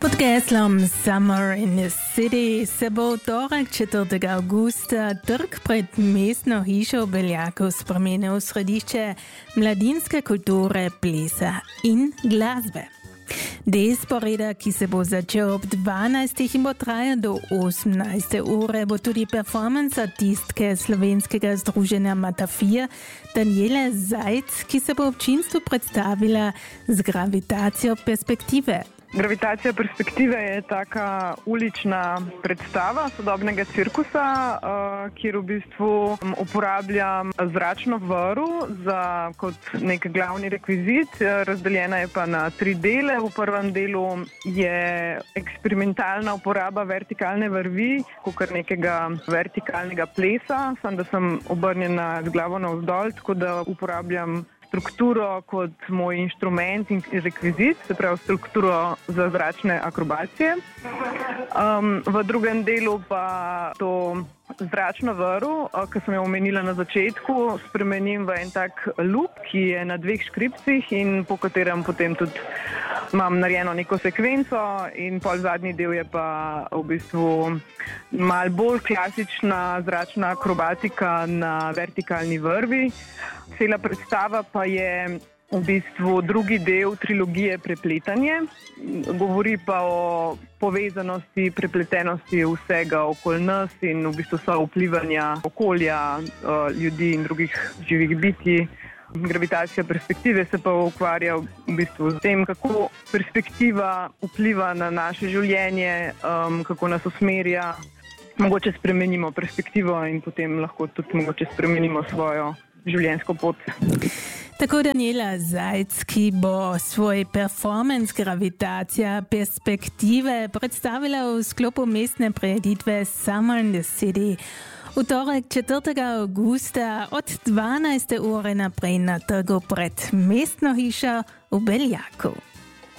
Pod geslom Summer in the City se bo torek 4. augusta trg pred mestno hišo v Beljaku spremenil v središče mladinske kulture, plesa in glasbe. Des poreda, ki se bo začel ob 12. in bo trajal do 18. ure, bo tudi performance artistke Slovenskega združenja Matafija Daniele Zajc, ki se bo občinstvu predstavila z gravitacijo perspektive. Gravitacija perspektive je taka ulična predstava sodobnega cirkusa, kjer v bistvu uporabljam zračno vrv kot nek glavni rekvizit. Razdeljena je pa na 3 dele. V prvem delu je eksperimentalna uporaba vertikalne vrvi, kot nekega vertikalnega plesa, samo da sem obrnjena z glavo navzdol, tako da uporabljam strukturo kot moj inštrument in rekvizit, se pravi strukturo za zračne akrobacije. V drugem delu pa to zračno vrv, ki sem jo omenila na začetku, spremenim v en tak loop, ki je na 2 škripcih in po katerem potem tudi imam narejeno neko sekvenco, in pol zadnji del je pa v bistvu malo bolj klasična zračna akrobatika na vertikalni vrvi. Cela predstava pa je v bistvu drugi del trilogije Prepletanje. Govori pa o povezanosti, prepletenosti vsega okoli nas in v bistvu so vplivanja okolja, ljudi in drugih živih bitij. Gravitacija perspektive se pa ukvarja v bistvu s tem, kako perspektiva vpliva na naše življenje, kako nas usmerja. Mogoče spremenimo perspektivo in potem lahko tudi mogoče spremenimo svojo življenjsko pot. Tako Daniela Zajc, ki bo svoj performance Gravitacija perspektive predstavila v sklopu mestne prireditve Summer in the City. V torek 4. augusta od 12. ure naprej na trgu pred mestno hišo v Beljaku.